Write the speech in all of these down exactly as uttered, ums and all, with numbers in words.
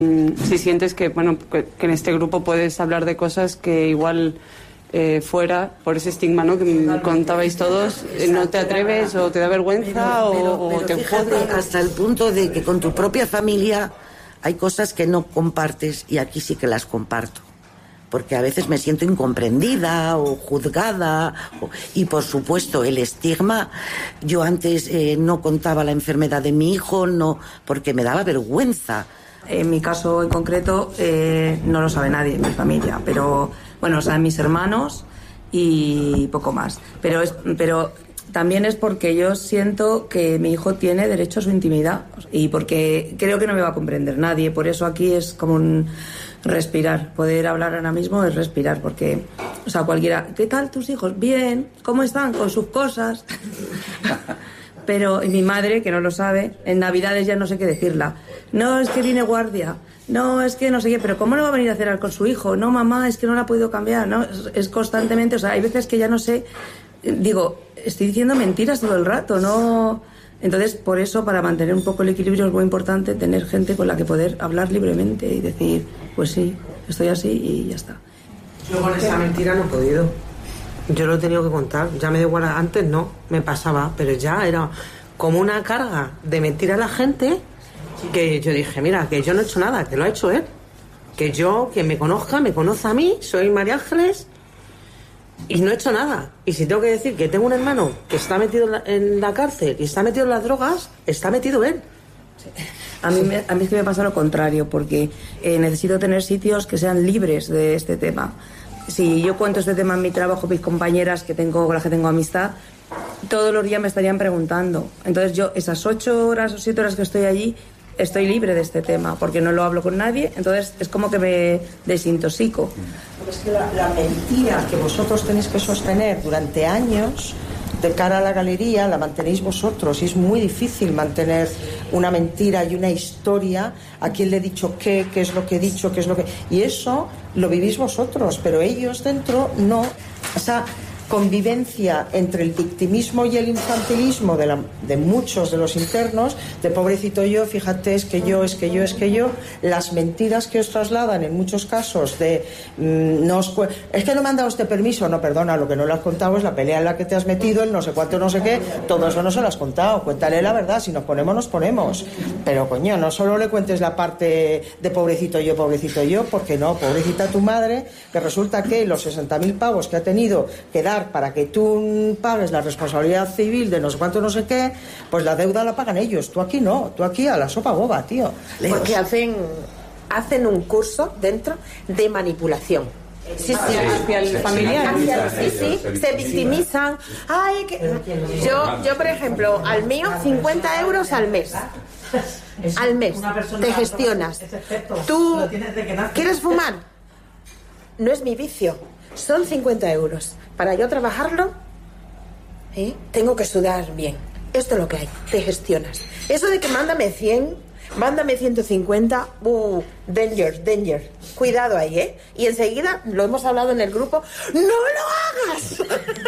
Si sientes que, bueno, que en este grupo puedes hablar de cosas que igual eh, fuera, por ese estigma, ¿no?, que me contabais todos, eh, no te atreves o te da vergüenza pero, pero, o, pero o te fíjate, juzgan. hasta el punto de que con tu propia familia hay cosas que no compartes y aquí sí que las comparto. Porque a veces me siento incomprendida o juzgada o, y por supuesto el estigma. Yo antes eh, no contaba la enfermedad de mi hijo, no, porque me daba vergüenza. En mi caso en concreto eh, no lo sabe nadie en mi familia, pero bueno, lo saben mis hermanos y poco más. Pero es, pero también es porque yo siento que mi hijo tiene derecho a su intimidad y porque creo que no me va a comprender nadie. Por eso aquí es como un respirar. Poder hablar ahora mismo es respirar, porque, o sea, cualquiera, ¿qué tal tus hijos? Bien, ¿cómo están? Con sus cosas. Pero y mi madre, que no lo sabe, en Navidades ya no sé qué decirla. No, es que viene guardia. No, es que no sé qué. Pero ¿cómo lo va a venir a hacer con su hijo? No, mamá, es que no la ha podido cambiar. No, es, es constantemente, o sea, hay veces que ya no sé. Digo, estoy diciendo mentiras todo el rato, ¿no? Entonces, por eso, para mantener un poco el equilibrio es muy importante tener gente con la que poder hablar libremente y decir, pues sí, estoy así y ya está. Yo con esa mentira no he podido. Yo lo he tenido que contar. Ya me da igual, antes no, me pasaba, pero ya era como una carga de mentir a la gente que yo dije, mira, que yo no he hecho nada, que lo ha hecho él. Que yo, que me conozca, me conoce a mí, soy María Ángeles y no he hecho nada. Y si tengo que decir que tengo un hermano que está metido en la, en la cárcel y está metido en las drogas, está metido él. Sí. A mí, me, a mí es que me pasa lo contrario, porque eh, necesito tener sitios que sean libres de este tema. Si yo cuento este tema en mi trabajo, mis compañeras que tengo, con las que tengo amistad, todos los días me estarían preguntando. Entonces yo, esas ocho horas o siete horas que estoy allí, estoy libre de este tema, porque no lo hablo con nadie, entonces es como que me desintoxico. Porque es que la, la mentira que vosotros tenéis que sostener durante años de cara a la galería la mantenéis vosotros y es muy difícil mantener una mentira y una historia. A quién le he dicho qué, qué es lo que he dicho, qué es lo que... Y eso lo vivís vosotros, pero ellos dentro no. O sea, convivencia entre el victimismo y el infantilismo de, la, de muchos de los internos, de pobrecito yo, fíjate, es que yo, es que yo, es que yo, las mentiras que os trasladan en muchos casos de mmm, no os, es que no me han dado este permiso, no, perdona, lo que no le has contado es la pelea en la que te has metido, el no sé cuánto, no sé qué, todo eso no se lo has contado, cuéntale la verdad, si nos ponemos, nos ponemos, pero coño, no solo le cuentes la parte de pobrecito yo, pobrecito yo, porque no, pobrecita tu madre, que resulta que los sesenta mil pavos que ha tenido que dar para que tú pagues la responsabilidad civil de no sé cuánto, no sé qué, pues la deuda la pagan ellos. Tú aquí no, tú aquí a la sopa boba, tío. Porque hacen, hacen un curso dentro de manipulación. Sí, sí, hacia el familiar. Hacia, sí, sí, se victimizan. Ay, que... yo, yo, por ejemplo, al mío, cincuenta euros al mes. Al mes. Te gestionas. ¿Tú quieres fumar? No es mi vicio. Son cincuenta euros. Para yo trabajarlo, ¿eh? Tengo que sudar bien. Esto es lo que hay. Te gestionas. Eso de que mándame cien, mándame ciento cincuenta, uh, danger, danger. Cuidado ahí, ¿eh? Y enseguida, lo hemos hablado en el grupo, ¡no lo hagas!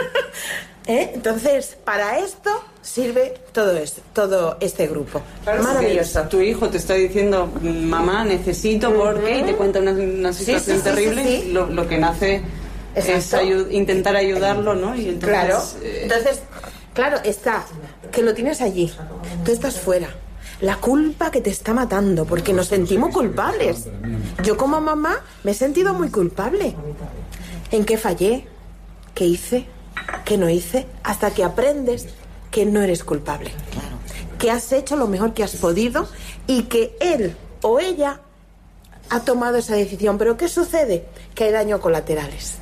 ¿Eh? Entonces, para esto sirve todo esto, todo este grupo. Claro, maravilloso. Tu hijo te está diciendo, mamá, necesito, uh-huh. ¿por qué? Y te cuenta una, una situación sí, sí, terrible. Sí, sí, sí. Lo, lo que nace Exacto. es ayu- intentar ayudarlo, ¿no? Y entonces, claro, eh... entonces, claro, está, que lo tienes allí, tú estás fuera. La culpa que te está matando, porque nos sentimos culpables. Yo como mamá me he sentido muy culpable. ¿En qué fallé? ¿Qué hice? ¿Qué no hice? Hasta que aprendes que no eres culpable. Claro. Que has hecho lo mejor que has podido y que él o ella ha tomado esa decisión. ¿Pero qué sucede? Que hay daños colaterales.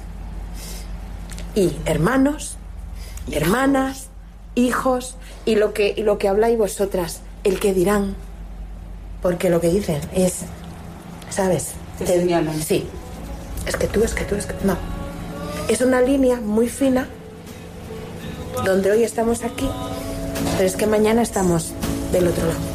Y hermanos, hermanas, hijos, y lo que, y lo que habláis vosotras, el que dirán, porque lo que dicen es, ¿sabes? Te señalan. Sí, es que tú, es que tú, es que... No, es una línea muy fina, donde hoy estamos aquí, pero es que mañana estamos del otro lado.